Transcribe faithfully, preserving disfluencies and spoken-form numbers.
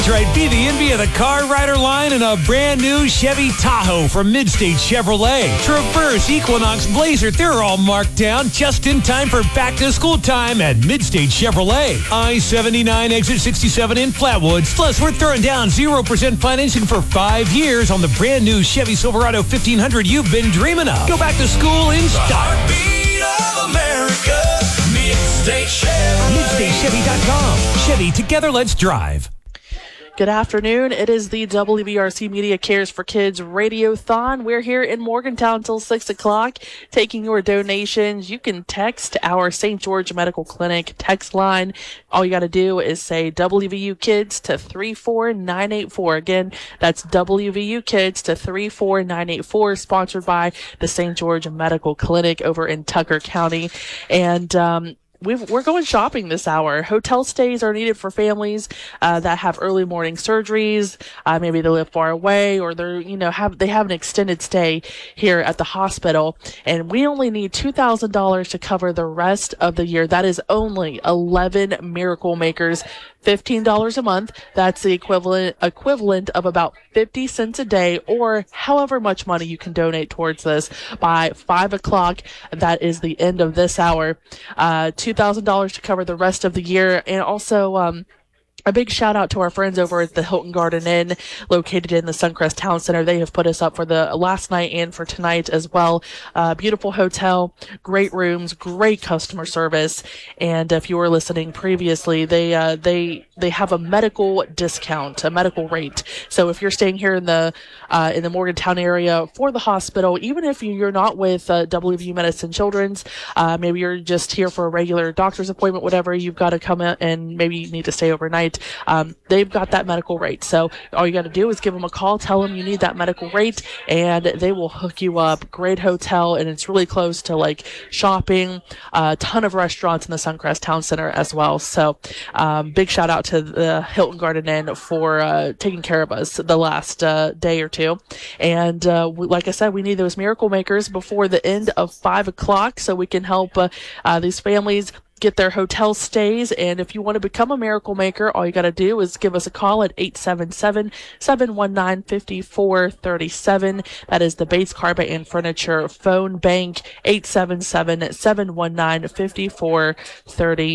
Right, be the envy of the Car Rider line in a brand new Chevy Tahoe from Midstate Chevrolet. Traverse, Equinox, Blazer, they're all marked down just in time for back-to-school time at Midstate Chevrolet. I seventy-nine, exit sixty-seven in Flatwoods. Plus, we're throwing down zero percent financing for five years on the brand new Chevy Silverado fifteen hundred you've been dreaming of. Go back to school in style. Heartbeat of America, Midstate Chevy. Midstate Chevy dot com. Chevy, together let's drive. Good afternoon. It is the W V R C Media Cares for Kids Radiothon. We're here in Morgantown until six o'clock taking your donations. You can text our Saint George Medical Clinic text line. All you got to do is say W V U Kids to three four nine eight four. Again, that's W V U Kids to three four nine eight four, sponsored by the Saint George Medical Clinic over in Tucker County. And, um, We've, we're going shopping this hour. Hotel stays are needed for families uh, that have early morning surgeries. Uh, maybe they live far away, or they're you know have they have an extended stay here at the hospital. And we only need two thousand dollars to cover the rest of the year. That is only eleven Miracle Makers, fifteen dollars a month. That's the equivalent equivalent of about fifty cents a day, or however much money you can donate towards this by five o'clock. That is the end of this hour. Uh, two thousand dollars to cover the rest of the year. And also, um, a big shout out to our friends over at the Hilton Garden Inn, located in the Suncrest Town Center. They have put us up for the last night and for tonight as well. Uh, beautiful hotel, great rooms, great customer service. And if you were listening previously, they, uh, they, they have a medical discount, a medical rate. So if you're staying here in the, uh, in the Morgantown area for the hospital, even if you're not with, uh, W V U Medicine Children's, uh, maybe you're just here for a regular doctor's appointment, whatever, you've got to come in and maybe you need to stay overnight. Um, they've got that medical rate. So all you got to do is give them a call, tell them you need that medical rate, and they will hook you up. Great hotel, and it's really close to like shopping, a uh, ton of restaurants in the Suncrest Town Center as well. So um, big shout out to the Hilton Garden Inn for uh, taking care of us the last uh, day or two. And uh, we, like I said, we need those Miracle Makers before the end of five o'clock so we can help uh, uh, these families get their hotel stays. And if you want to become a Miracle Maker, all you got to do is give us a call at eight seven seven, seven one nine, five four three seven. That is the Bates Carpet and Furniture phone bank, eight seven seven, seven one nine, five four three seven.